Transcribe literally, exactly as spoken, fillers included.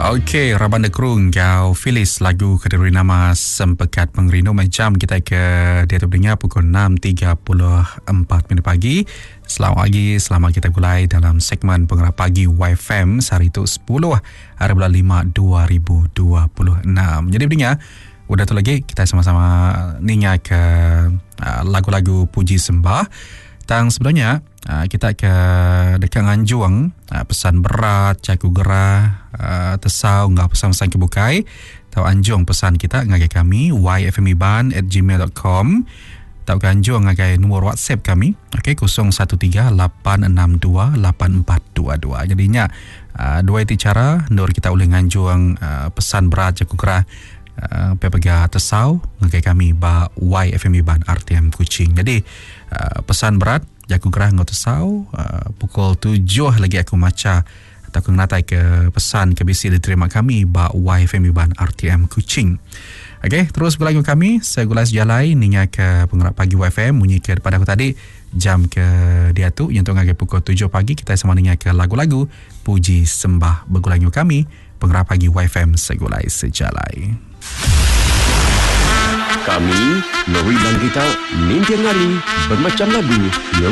Okey, Rabanda Kerung Kau Filis lagu kediri nama Sempekat Pengrindu. Macam kita ke dia tu dengar pukul enam tiga puluh empat minit pagi. Selamat pagi, selamat kita mulai dalam segmen Penggerak Pagi Y F M sehari itu sepuluh hari bulan lima dua ribu dua puluh enam. Jadi dengar, udah tu lagi kita sama-sama ninga ke uh, lagu-lagu puji sembah. Tang sebenarnya uh, kita ke dekat Nganjuang, uh, pesan berat, caku gerah, uh, tesau, enggak pesan-pesan kebukai. Tahu Anjung pesan kita ngagai kami y f m iban at gmail dot com. Tahu ke Anjung ngagai nombor WhatsApp kami, okey kosong satu tiga lapan enam dua lapan empat dua dua. Jadinya uh, dua itu cara nur kita boleh Nganjuang uh, pesan berat, caku gerah. Uh, pepega tesau ngagai kami ba Y F M Iban R T M Kuching. Jadi uh, pesan berat jaku gerah ngau tesau uh, pukul tujuh lagi aku maca atau aku ngatai ke pesan ke bisi diterima kami ba Y F M Iban R T M Kuching. Okey, terus berlagu kami saya gulai sejalai ninga ke Penggerak Pagi Y F M bunyi ke daripada aku tadi jam ke dia tu yang tu ngagai pukul tujuh pagi kita sama ninga ke lagu-lagu puji sembah bergulangi kami Penggerak Pagi Y F M segulai sejalai. Kami, Lori dan kita, mimpi hari bermacam lagu.